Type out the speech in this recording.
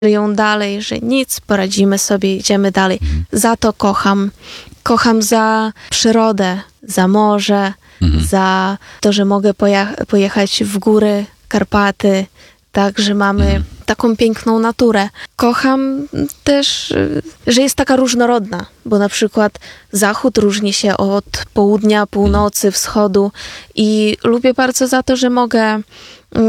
żyją dalej, że nic, poradzimy sobie, idziemy dalej. Za to kocham. Kocham za przyrodę, za morze, za to, że mogę pojechać w góry, Karpaty, tak, że mamy taką piękną naturę. Kocham też, że jest taka różnorodna, bo na przykład zachód różni się od południa, północy, wschodu i lubię bardzo za to, że mogę